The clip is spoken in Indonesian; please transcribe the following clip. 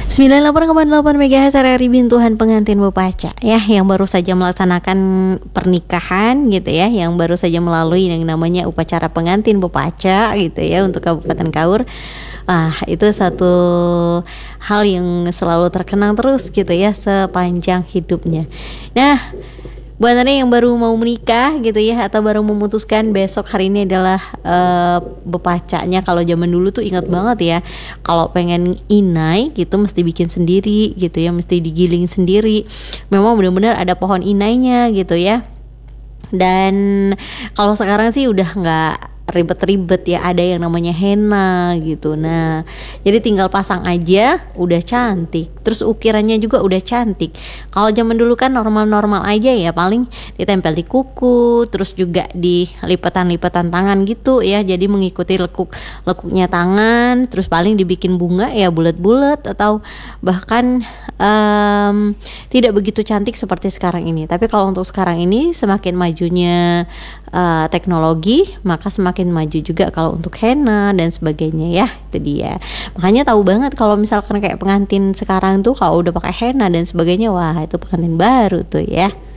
98,8 MHz RRI Bintuhan pengantin Bepaca ya, yang baru saja melaksanakan pernikahan gitu ya, yang baru saja melalui yang namanya upacara pengantin Bepaca gitu ya untuk Kabupaten Kaur. Itu satu hal yang selalu terkenang terus gitu ya sepanjang hidupnya. Nah, buat Anda yang baru mau menikah gitu ya, atau baru memutuskan besok hari ini adalah bepacanya. Kalau zaman dulu tuh ingat banget ya, kalau pengen inai gitu mesti bikin sendiri gitu ya, mesti digiling sendiri. Memang benar-benar ada pohon inainya gitu ya. Dan kalau sekarang sih udah nggak ribet-ribet ya, ada yang namanya henna gitu. Nah, jadi tinggal pasang aja udah cantik, terus ukirannya juga udah cantik. Kalau zaman dulu kan normal-normal aja ya, paling ditempel di kuku, terus juga di lipatan-lipatan tangan gitu ya, jadi mengikuti lekuknya tangan, terus paling dibikin bunga ya bulat-bulat, atau bahkan tidak begitu cantik seperti sekarang ini. Tapi kalau untuk sekarang ini semakin majunya teknologi, maka semakin maju juga kalau untuk henna dan sebagainya ya. Itu dia. Makanya tahu banget kalau misalkan kayak pengantin sekarang tuh kalau udah pakai henna dan sebagainya, wah itu pengantin baru tuh ya.